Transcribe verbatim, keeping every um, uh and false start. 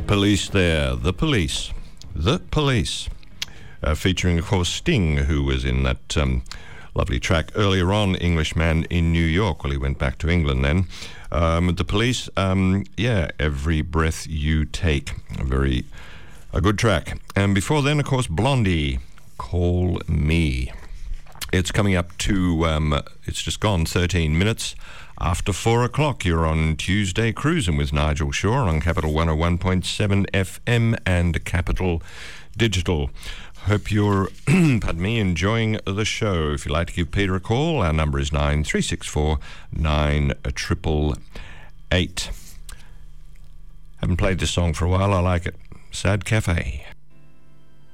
Police there, The Police. The Police. Uh, featuring, of course, Sting, who was in that um, lovely track earlier on, Englishman in New York. Well, he went back to England then. Um, the Police, um, yeah, Every Breath You Take. A very, a good track. And before then, of course, Blondie, Call Me. It's coming up to, um, it's just gone thirteen minutes after four o'clock. You're on Tuesday Cruising with Nigel Shaw on Capital one oh one point seven F M and Capital Digital. Hope you're, pardon me, enjoying the show. If you'd like to give Peter a call, our number is nine three six four nine eight eight eight. Haven't played this song for a while. I like it. Sad Cafe.